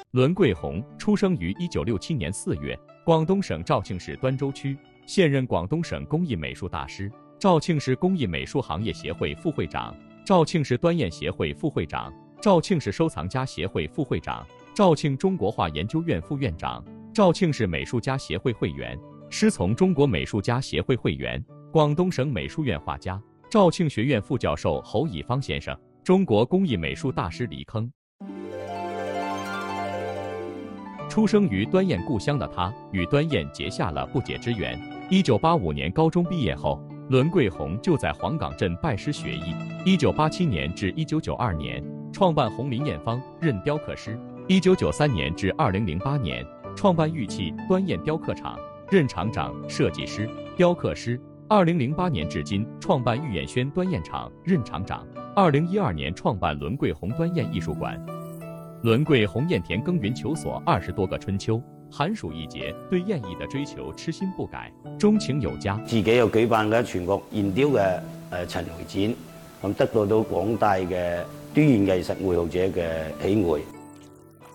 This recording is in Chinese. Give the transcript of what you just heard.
伦桂红出生于1967年4月，广东省肇庆市端州区，现任广东省工艺美术大师，肇庆市工艺美术行业协会副会长，肇庆市端砚协会副会长，肇庆市收藏家协会副会长，肇庆中国画研究院副院长，肇庆市美术家协会会员，师从中国美术家协会会员，广东省美术院画家，肇庆学院副教授侯以芳先生，中国工艺美术大师黎铿。出生于端砚故乡的他，与端砚结下了不解之缘。1985年高中毕业后，伦桂红就在黄岗镇拜师学艺。1987年至1992年，创办红林砚坊，任雕刻师。1993年至2008年，创办玉器端砚雕刻厂，任厂长、设计师、雕刻师。2008年至今，创办玉眼轩端砚厂，任厂长。2012年创办伦桂红端砚艺术馆。伦桂红砚田耕耘求索20多个春秋，寒暑一节，對砚藝的追求痴心不改，鍾情有加。 自己又舉辦嘅全國硯雕嘅陳回展，咁得到廣大嘅端硯藝術愛好者嘅喜愛。